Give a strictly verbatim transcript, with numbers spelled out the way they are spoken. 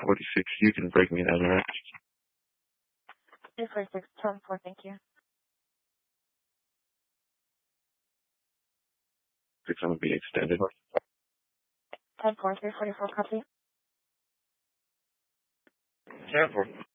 forty-six, you can break me that, alright? three forty-six, ten four, thank you. six hundred be extended. ten four, three forty-four, copy. ten four.